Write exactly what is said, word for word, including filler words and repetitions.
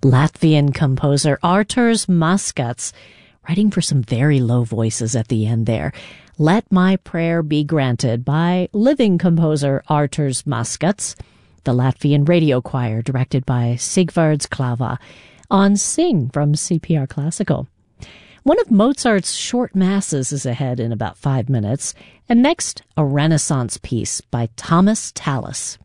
Latvian composer Artūrs Maskats, writing for some very low voices at the end there. Let My Prayer Be Granted by living composer Artūrs Maskats, the Latvian radio choir directed by Sigvards Klava, on Sing from C P R Classical. One of Mozart's short masses is ahead in about five minutes, and next, a Renaissance piece by Thomas Tallis.